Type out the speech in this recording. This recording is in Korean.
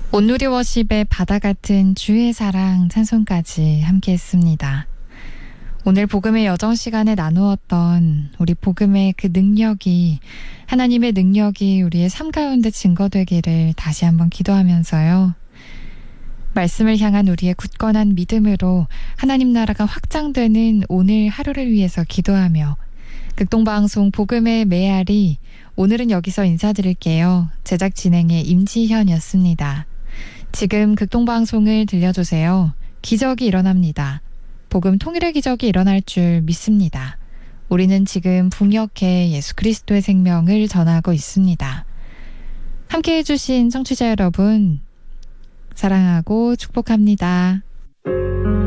온누리 워십의 바다 같은 주의 사랑 찬송까지 함께 했습니다. 오늘 복음의 여정 시간에 나누었던 우리 복음의 그 능력이, 하나님의 능력이 우리의 삶 가운데 증거되기를 다시 한번 기도하면서요. 말씀을 향한 우리의 굳건한 믿음으로 하나님 나라가 확장되는 오늘 하루를 위해서 기도하며 극동방송 복음의 메아리, 오늘은 여기서 인사드릴게요. 제작 진행의 임지현이었습니다. 지금 극동방송을 들려주세요. 기적이 일어납니다. 복음 통일의 기적이 일어날 줄 믿습니다. 우리는 지금 북녘에 예수 그리스도의 생명을 전하고 있습니다. 함께해 주신 청취자 여러분, 사랑하고 축복합니다.